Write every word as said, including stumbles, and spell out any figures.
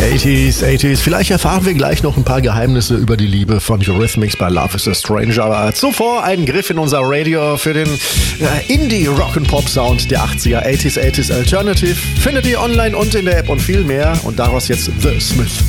achtziger, achtziger. Vielleicht erfahren wir gleich noch ein paar Geheimnisse über die Liebe von Eurythmics bei Love is a Stranger. Aber zuvor ein Griff in unser Radio für den äh, Indie-Rock-and-Pop-Sound der achtziger, achtziger, achtziger Alternative. Findet ihr online und in der App und viel mehr. Und daraus jetzt The Smith.